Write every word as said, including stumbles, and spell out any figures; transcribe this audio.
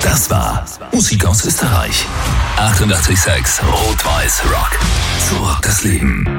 Das war Musik aus Österreich. achtundachtzig Komma sechs Rot-Weiß Rock. So rockt das Leben.